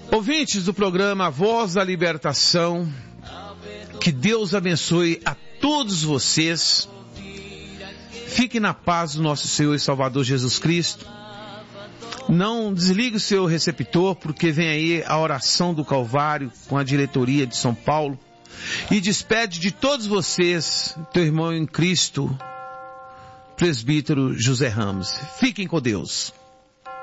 Ouvintes do programa Voz da Libertação, que Deus abençoe a todos vocês. Fique na paz do nosso Senhor e Salvador Jesus Cristo. Não desligue o seu receptor, porque vem aí a oração do Calvário com a diretoria de São Paulo. E despede de todos vocês, teu irmão em Cristo, presbítero José Ramos. Fiquem com Deus.